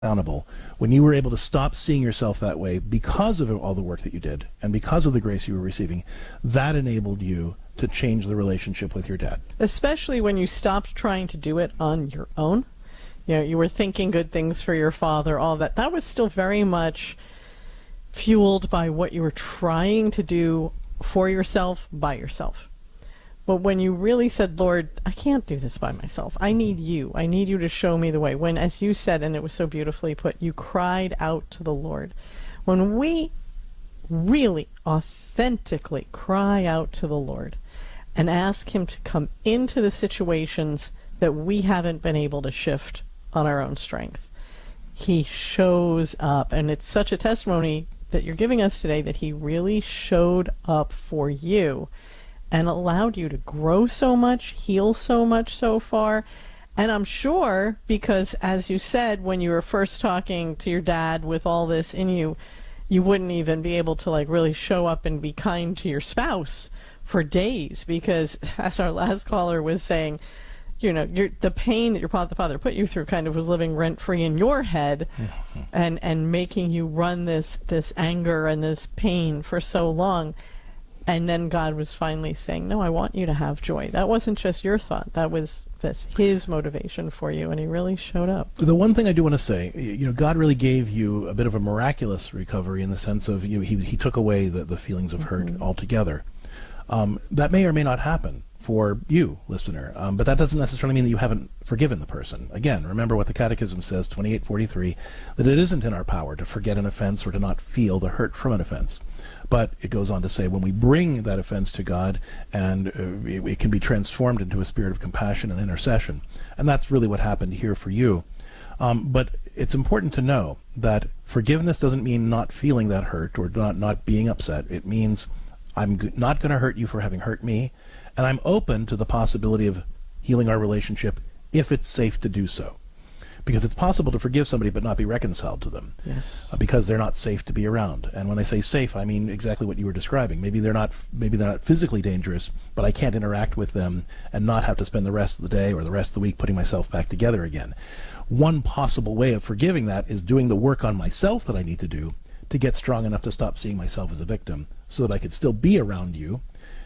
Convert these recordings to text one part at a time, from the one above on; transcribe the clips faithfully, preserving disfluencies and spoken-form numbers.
accountable, when you were able to stop seeing yourself that way because of all the work that you did and because of the grace you were receiving, that enabled you to change the relationship with your dad. Especially when you stopped trying to do it on your own. You know, you were thinking good things for your father, all that. That was still very much fueled by what you were trying to do for yourself, by yourself. But when you really said, Lord, I can't do this by myself. I need you. I need you to show me the way. When, as you said, and it was so beautifully put, you cried out to the Lord. When we really, authentically cry out to the Lord and ask him to come into the situations that we haven't been able to shift on our own strength, he shows up. And it's such a testimony that you're giving us today that he really showed up for you and allowed you to grow so much, heal so much so far. And I'm sure, because as you said, when you were first talking to your dad with all this in you, you wouldn't even be able to like really show up and be kind to your spouse for days, because as our last caller was saying, you know, your, the pain that your father, father put you through kind of was living rent-free in your head and, and making you run this, this anger and this pain for so long. And then God was finally saying, no, I want you to have joy. That wasn't just your thought. That was this, his motivation for you, and he really showed up. The one thing I do want to say, you know, God really gave you a bit of a miraculous recovery in the sense of, you know, he, he took away the, the feelings of hurt mm-hmm. altogether. Um, that may or may not happen for you, listener, um, but that doesn't necessarily mean that you haven't forgiven the person. Again, remember what the Catechism says, twenty-eight forty-three, that it isn't in our power to forget an offense or to not feel the hurt from an offense. But it goes on to say, when we bring that offense to God, and uh, it, it can be transformed into a spirit of compassion and intercession. And that's really what happened here for you. Um, but it's important to know that forgiveness doesn't mean not feeling that hurt or not, not being upset. It means I'm g- not going to hurt you for having hurt me, and I'm open to the possibility of healing our relationship if it's safe to do so. Because it's possible to forgive somebody but not be reconciled to them. Yes. Uh, because they're not safe to be around. And when I say safe, I mean exactly what you were describing. Maybe they're not maybe they're not physically dangerous, but I can't interact with them and not have to spend the rest of the day or the rest of the week putting myself back together again. One possible way of forgiving that is doing the work on myself that I need to do to get strong enough to stop seeing myself as a victim so that I could still be around you,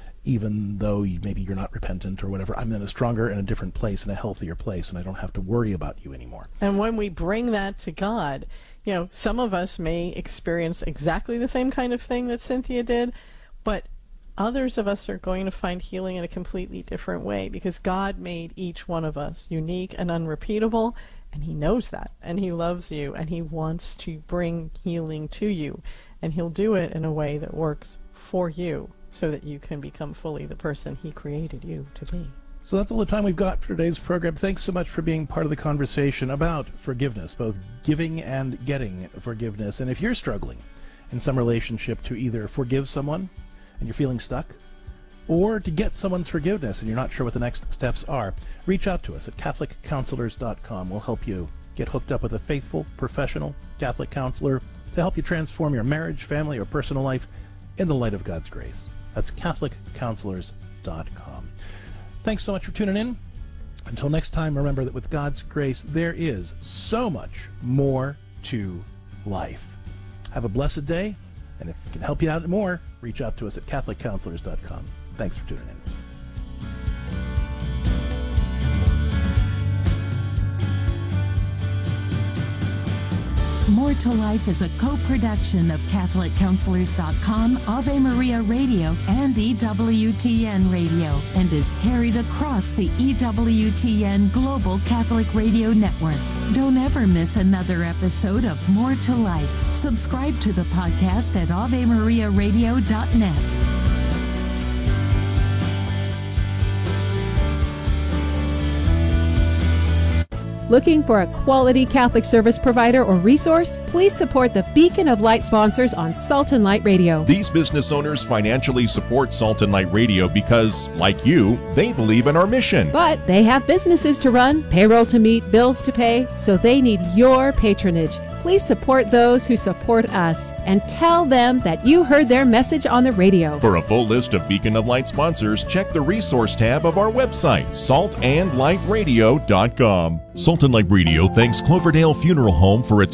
even though you, maybe you're not repentant or whatever. I'm in a stronger and a different place, and a healthier place, and I don't have to worry about you anymore. And when we bring that to God, you know, some of us may experience exactly the same kind of thing that Cynthia did, but others of us are going to find healing in a completely different way, because God made each one of us unique and unrepeatable, and he knows that, and he loves you, and he wants to bring healing to you, and he'll do it in a way that works for you, so that you can become fully the person he created you to be. So that's all the time we've got for today's program. Thanks so much for being part of the conversation about forgiveness, both giving and getting forgiveness. And if you're struggling in some relationship to either forgive someone and you're feeling stuck, or to get someone's forgiveness and you're not sure what the next steps are, reach out to us at Catholic Counselors dot com. We'll help you get hooked up with a faithful, professional Catholic counselor to help you transform your marriage, family, or personal life in the light of God's grace. That's Catholic Counselors dot com. Thanks so much for tuning in. Until next time, remember that with God's grace, there is so much more to life. Have a blessed day, and if we can help you out more, reach out to us at Catholic Counselors dot com. Thanks for tuning in. More to Life is a co-production of Catholic Counselors dot com, Ave Maria Radio, and E W T N Radio, and is carried across the E W T N Global Catholic Radio Network. Don't ever miss another episode of More to Life. Subscribe to the podcast at Ave Maria Radio dot net. Looking for a quality Catholic service provider or resource? Please support the Beacon of Light sponsors on Salt and Light Radio. These business owners financially support Salt and Light Radio because, like you, they believe in our mission. But they have businesses to run, payroll to meet, bills to pay, so they need your patronage. please support those who support us and tell them that you heard their message on the radio. For a full list of Beacon of Light sponsors, check the resource tab of our website, salt and light radio dot com. Salt and Light Radio thanks Cloverdale Funeral Home for its